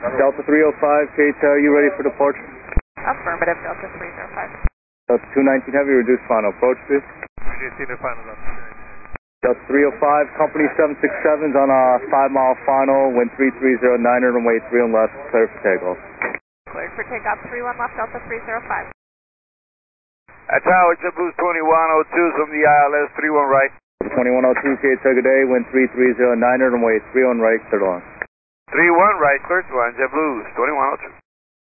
Delta 305, KT, are you ready for departure? Affirmative, Delta 305. Delta 219 Heavy, reduce final approach, please. Reducing the final up. Delta 305, company 767's on a 5-mile final, wind 3309, runway 31 left, clear for takeoff. Cleared for takeoff, 31 left, Delta 305. Tower, JetBlue 2102 from the ILS 31 right. 2102, KT, good day, wind 3309, runway 31 right, clear to launch. 31 right, clear to launch, JetBlue 2102.